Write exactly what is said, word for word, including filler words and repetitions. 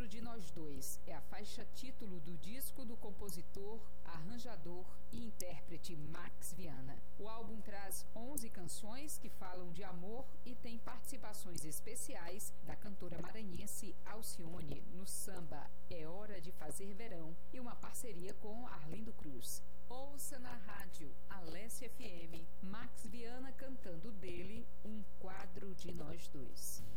Quadro de Nós Dois é a faixa título do disco do compositor, arranjador e intérprete Max Viana. O álbum traz onze canções que falam de amor e tem participações especiais da cantora maranhense Alcione no samba É Hora de Fazer Verão e uma parceria com Arlindo Cruz. Ouça na rádio Alesse F M Max Viana cantando dele Um Quadro de Nós Dois.